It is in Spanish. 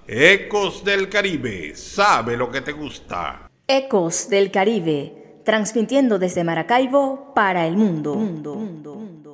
Ecos del Caribe, sabe lo que te gusta. Ecos del Caribe, transmitiendo desde Maracaibo para el mundo.